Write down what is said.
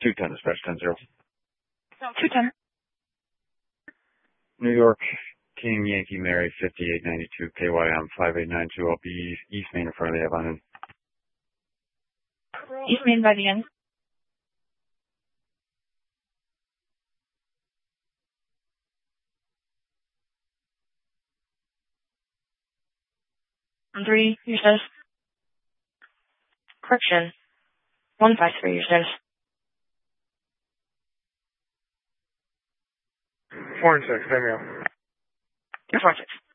210 dispatch 10-0. 210. New York, King Yankee Mary 5892 KYM 5892. I'll be East Main in front of the Avon. East Main by the end. On 3, your status. Correction. 153, your status. 4 and 6, same here. You're 4 and 6.